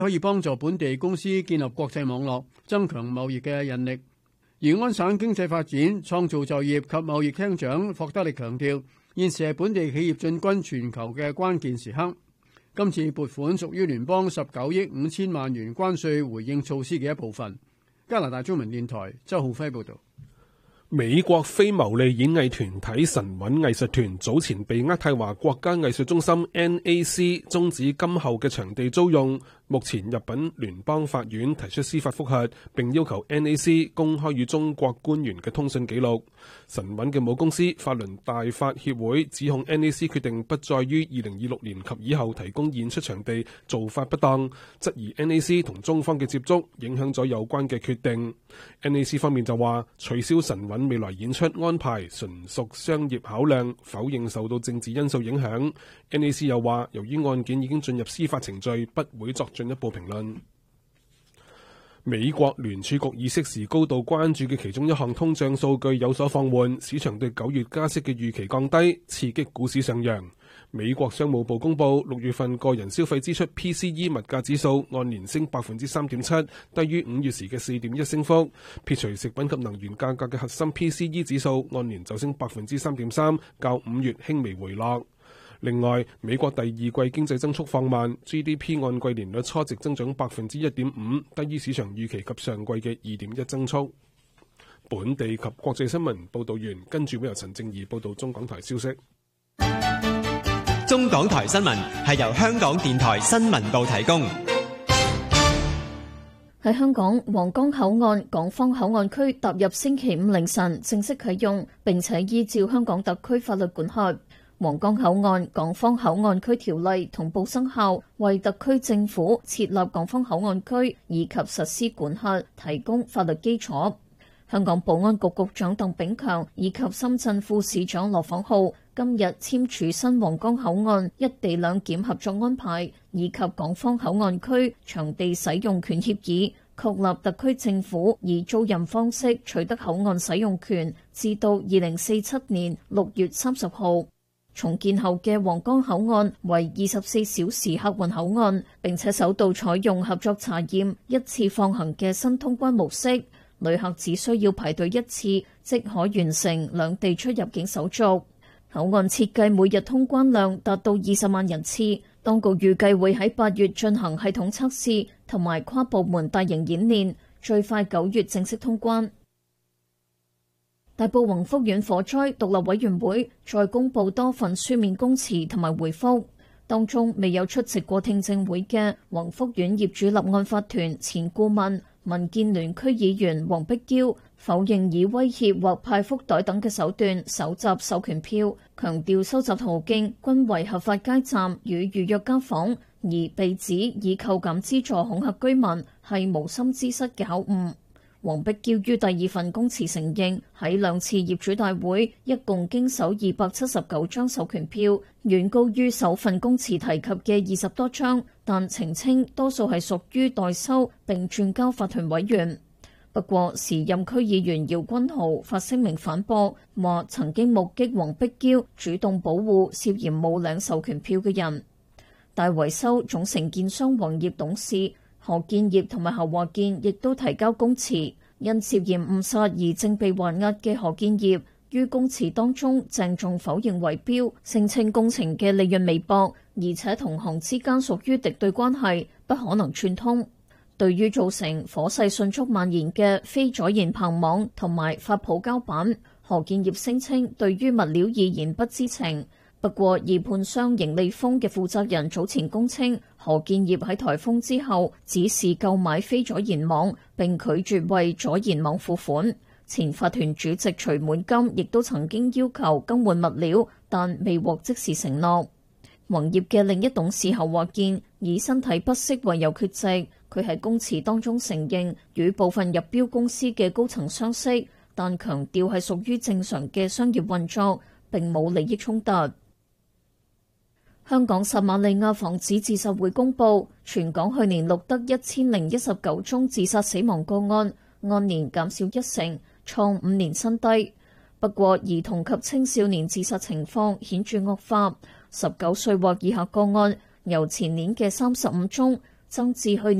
可以幫助本地公司建立國際網絡，增強貿易嘅引力。而安省經濟發展、創造就業及貿易廳長霍德力強調，現時係本地企業進軍全球嘅關鍵時刻。今次撥款屬於聯邦19億5千萬元關稅回應措施嘅一部分。加拿大中文電台周浩輝報導。 美國非牟利演藝團體神韻藝術團早前被渥太華國家藝術中心 NAC 終止今後嘅場地租用，目前入稟聯邦法院提出司法覆核，並要求 NAC 公開與中國官員嘅通訊記錄。神韻嘅母公司法輪大法協會指控 NAC 決定不再於2026年及以後提供演出場地做法不當，質疑 NAC 同中方嘅接觸影響咗有關嘅決定。NAC 方面就話取消神韻未來演出安排純屬商業考量，否認受到政治因素影響。NAC 又話由於案件已經進入司法程序，不會作進一步評論。美國聯儲局議息時高度關注嘅其中一項通脹數據有所放緩，市場對9月加息嘅預期降低，刺激股市上揚。美國商務部公佈6月份個人消費支出 PCE 物價指數按年升 3.7%， 低於5月時嘅 4.1 升幅。撇除食品及能源價格嘅核心 PCE 指數按年就升 3.3%， 較5月輕微回落。另外，美國第二季經濟增速放慢 ，GDP 按季年率初值增長 1.5%， 低於市場預期及上季嘅 2.1 增速。本地及國際新聞報導完，跟住會由陳正儀報導中港台消息。 中港台新聞係由香港電台新聞部提供。 喺香港皇崗口岸港方口岸區踏入星期五凌晨正式啟用，並且依照香港特區法律管轄。皇崗口岸港方口岸區條例同步生效，為特區政府設立港方口岸區以及實施管轄提供法律基礎。香港保安局局長鄧炳強以及深圳副市長羅晃浩今日簽署新皇崗口岸一地兩檢合作安排以及港方口岸區場地使用權協議，確立特區政府以租賃方式取得口岸使用權，至到2047年6月30號。重建後嘅皇崗口岸為24小時客運口岸，並且首度採用合作查驗一次放行嘅新通關模式，旅客只需要排隊一次，即可完成兩地出入境手續。口岸設計每日通關量達到20萬人次，當局預計會喺8月進行系統測試同埋跨部門大型演練，最快9月正式通關。大埔宏福苑火災獨立委員會再公布多份書面供詞同埋回覆，當中未有出席過聽證會嘅宏福苑業主立案法團前顧問民建聯區議員黃碧嬌否認以威脅或派福袋等嘅手段搜集授權票，強調收集途徑均為合法街站與預約家訪，而被指以扣減資助恐嚇居民係無心之失嘅口誤。黃碧嬌於第二份供詞承認喺兩次業主大會一共經手279張授權票，遠高於首份供詞提及嘅20多張，但澄清多數係屬於代收並轉交法團委員。不過時任區議員姚君豪發聲明反駁，話曾經目擊黃碧嬌主動保護涉嫌冇領授權票嘅人。大維修總承建商黃業董事何建業同埋侯華健亦都提交供詞，因涉嫌誤殺而正被還押嘅何建業於供詞當中鄭重否認圍標，聲稱工程嘅利潤微薄，而且同行之間屬於敵對關係，不可能串通。對於造成火勢迅速蔓延嘅非阻燃棚網同埋發泡膠板，何建業聲稱對於物料而言不知情。不過，二判商盈利豐嘅負責人早前供稱，何建業喺颱風之後指示購買非阻燃網，並拒絕為阻燃網付款。前法團主席徐滿金亦都曾經要求更換物料，但未獲即時承諾。宏業嘅另一董事侯華健以身體不適為由缺席，佢喺供詞當中承認與部分入標公司嘅高層相識，但強調係屬於正常嘅商業運作，並冇利益衝突。香港撒瑪利亞防止自殺會公佈，全港去年錄得1019宗自殺死亡個案，按年減少1成，創5年新低。不過，兒童及青少年自殺情況顯著惡化，19歲或以下個案由前年嘅35宗增至去